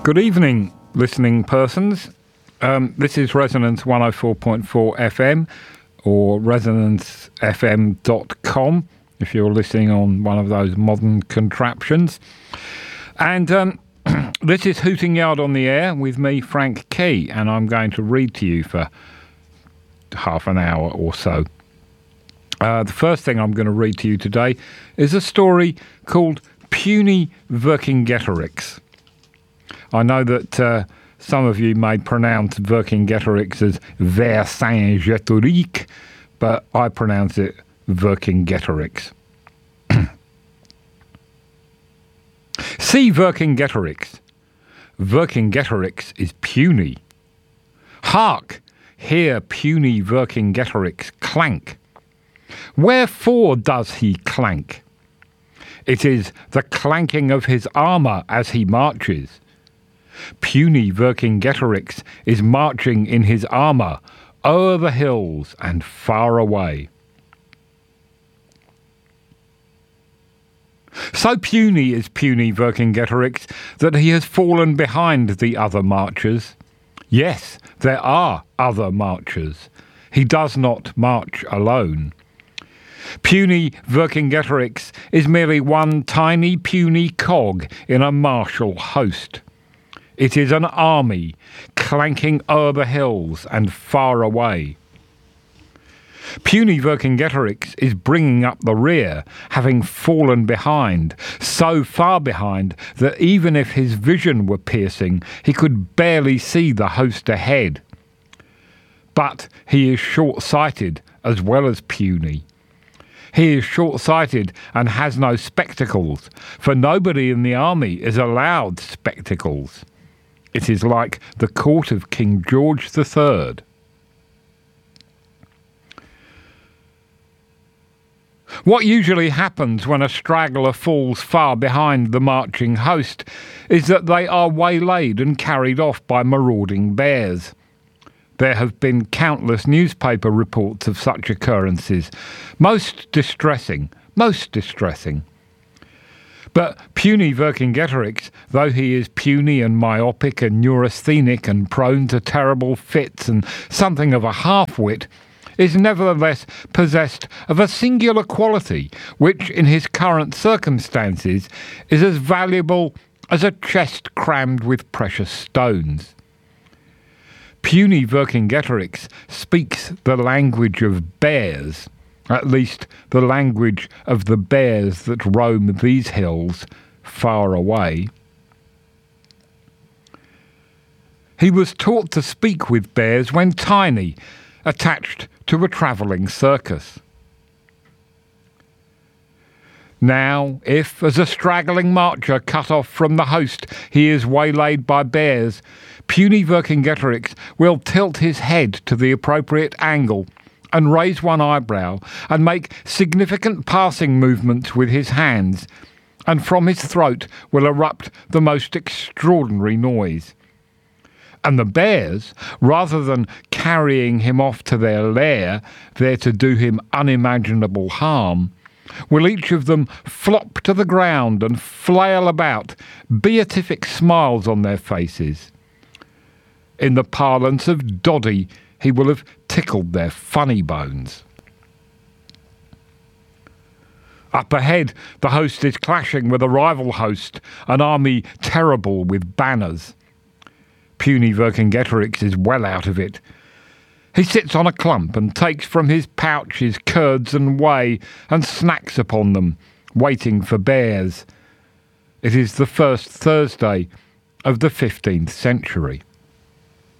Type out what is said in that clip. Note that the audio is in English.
Good evening, listening persons. This is Resonance 104.4 FM or resonancefm.com if you're listening on one of those modern contraptions. And this is Hooting Yard on the Air with me, Frank Key, and I'm going to read to you for half an hour or so. The first thing I'm going to read to you today is a story called Puny Vercingetorix. I know that some of you may pronounce Vercingetorix as Vercingetorix, but I pronounce it Vercingetorix. See Vercingetorix. Vercingetorix is puny. Hark! Hear puny Vercingetorix clank. Wherefore does he clank? It is the clanking of his armour as he marches. Puny Vercingetorix is marching in his armour o'er the hills and far away. So puny is puny Vercingetorix that he has fallen behind the other marchers. Yes, there are other marchers. He does not march alone. Puny Vercingetorix is merely one tiny puny cog in a martial host. It is an army clanking o'er the hills and far away. Puny Vercingetorix is bringing up the rear, having fallen behind, so far behind that even if his vision were piercing, he could barely see the host ahead. But he is short-sighted as well as puny. He is short-sighted and has no spectacles, for nobody in the army is allowed spectacles. It is like the court of King George III. What usually happens when a straggler falls far behind the marching host is that they are waylaid and carried off by marauding bears. There have been countless newspaper reports of such occurrences, most distressing. But puny Vercingetorix, though he is puny and myopic and neurasthenic and prone to terrible fits and something of a half-wit, is nevertheless possessed of a singular quality which, in his current circumstances, is as valuable as a chest crammed with precious stones. Puny Vercingetorix speaks the language of bears, at least the language of the bears that roam these hills far away. He was taught to speak with bears when tiny, attached to a travelling circus. Now, if, as a straggling marcher cut off from the host, he is waylaid by bears, puny Vercingetorix will tilt his head to the appropriate angle and raise one eyebrow and make significant passing movements with his hands, and from his throat will erupt the most extraordinary noise. And the bears, rather than carrying him off to their lair, there to do him unimaginable harm, will each of them flop to the ground and flail about, beatific smiles on their faces. In the parlance of Doddy, he will have tickled their funny bones. Up ahead, the host is clashing with a rival host, an army terrible with banners. Puny Vercingetorix is well out of it. He sits on a clump and takes from his pouches curds and whey and snacks upon them, waiting for bears. It is the first Thursday of the 15th century.